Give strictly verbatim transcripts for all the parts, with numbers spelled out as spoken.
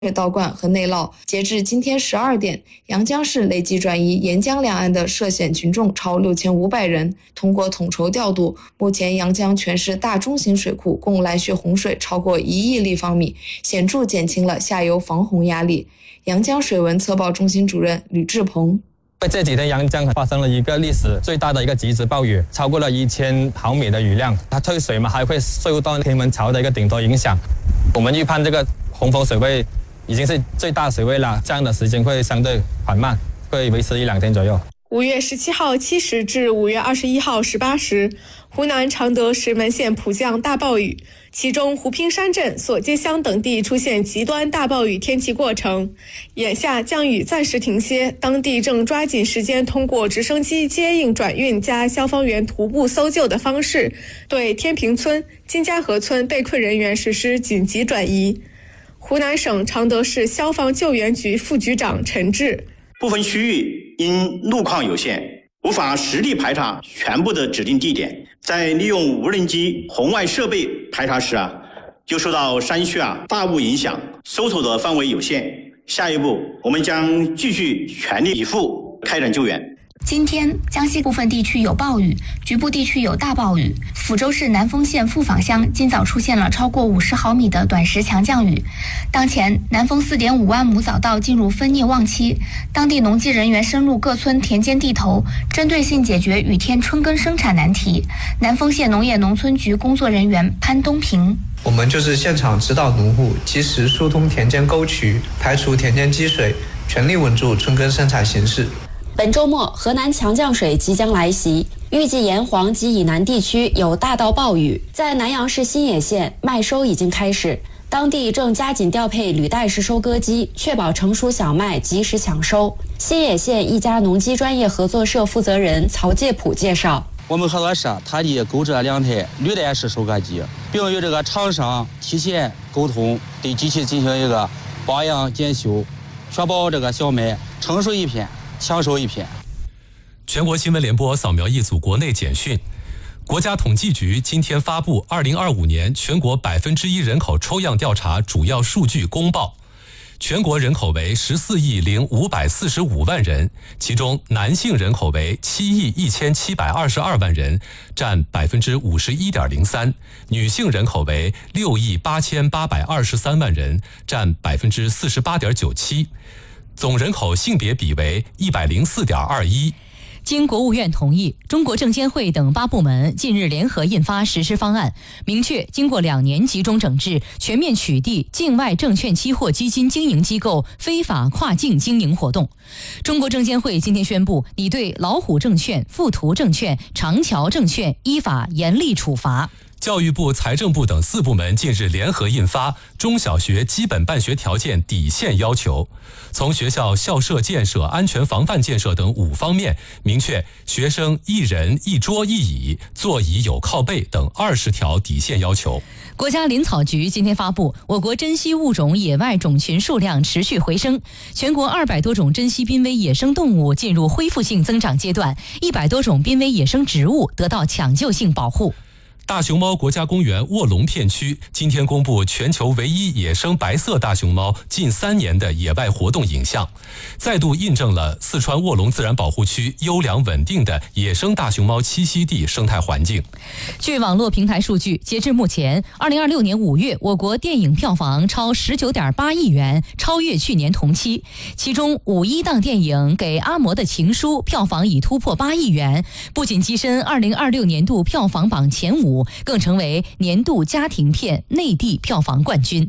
道观和内涝。截至今天十二点，阳江市累计转移沿江两岸的涉险群众超六千五百人。通过统筹调度，目前阳江全市大中型水库共来蓄洪水超过一亿立方米，显著减轻了下游防洪压力。阳江水文测报中心主任吕志鹏。 这几天阳江发生了一个历史最大的一个极值暴雨，超过了一千毫米的雨量。它退水嘛，还会受到天文潮的一个顶多影响。我们预判这个洪峰水位已经是最大水位了，这样的时间会相对缓慢，会维持一两天左右。 五月十七号七时至五月二十一号十八时，湖南常德石门县普降大暴雨，其中湖滨山镇、索街乡等地出现极端大暴雨天气过程。眼下降雨暂时停歇，当地正抓紧时间通过直升机接应转运加消防员徒步搜救的方式，对天平村、金家河村被困人员实施紧急转移。湖南省常德市消防救援局副局长陈志。 部分区域因路况有限，无法实地排查全部的指定地点，在利用无人机红外设备排查时啊，就受到山区啊大雾影响，搜索的范围有限。下一步，我们将继续全力以赴开展救援。 今天，江西部分地区有暴雨，局部地区有大暴雨。抚州市南丰县富坊乡今早出现了超过五十毫米的短时强降雨。当前，南丰 四点五万亩早稻进入分蘖旺期，当地农机人员深入各村田间地头，针对性解决雨天春耕生产难题。南丰县农业农村局工作人员潘东平。 我们就是现场指导农户及时疏通田间沟渠，排除田间积水，全力稳住春耕生产形势。 本周末，河南强降水即将来袭，预计沿黄及以南地区有大到暴雨。在南阳市新野县，麦收已经开始，当地正加紧调配履带式收割机，确保成熟小麦及时抢收。新野县一家农机专业合作社负责人曹介普介绍， 我们合作社它的购置了两台履带式收割机，并与这个厂商提前沟通，对机器进行一个保养检修，确保这个小麦成熟一片，抢收一片。 全国新闻联播扫描一组国内简讯。国家统计局今天发布二零二五年全国百分之一人口抽样调查主要数据公报。全国人口为十四亿零五百四十五万人，其中男性人口为七亿一千七百二十二万人，占百分之五十一点零三；女性人口为六亿八千八百二十三万人，占百分之四十八点九七。总人口性别比为一百零四点二一。 经国务院同意，中国证监会等八部门近日联合印发实施方案，明确经过两年集中整治，全面取缔境外证券期货基金经营机构非法跨境经营活动。中国证监会今天宣布，拟对老虎证券、富途证券、长桥证券依法严厉处罚。 教育部、财政部等四部门近日联合印发《中小学基本办学条件底线要求》，从学校校舍建设、安全防范建设等五方面，明确学生一人一桌一椅、座椅有靠背等二十条底线要求。 国家林草局今天发布，我国珍稀物种野外种群数量持续回升，全国二百多种珍稀濒危野生动物进入恢复性增长阶段，一百多种濒危野生植物得到抢救性保护。 大熊猫国家公园卧龙片区今天公布全球唯一野生白色大熊猫近三年的野外活动影像，再度印证了四川卧龙自然保护区优良稳定的野生大熊猫栖息地生态环境。 据网络平台数据，截至目前，二零二六年五月，我国电影票房超十九点八亿元，超越去年同期。其中，五一档电影《给阿嬷的情书》票房已突破八亿元，不仅跻身二零二六年度票房榜前五，更成为年度家庭片内地票房冠军。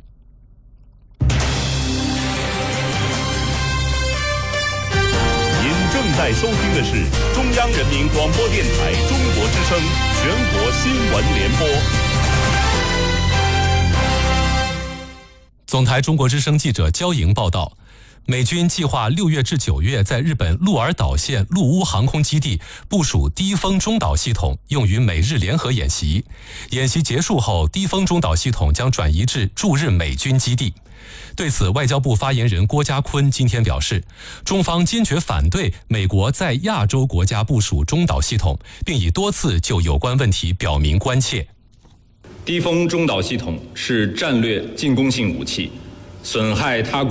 您正在收听的是中央人民广播电台中国之声全国新闻联播。 总台中国之声记者焦莹报道，美军计划六月至九月在日本鹿儿岛县陆屋航空基地部署低风中导系统，用于美日联合演习。演习结束后，低风中导系统将转移至驻日美军基地。对此，外交部发言人郭家坤今天表示，中方坚决反对美国在亚洲国家部署中导系统，并已多次就有关问题表明关切。 低风中导系统是战略进攻性武器， 损害他国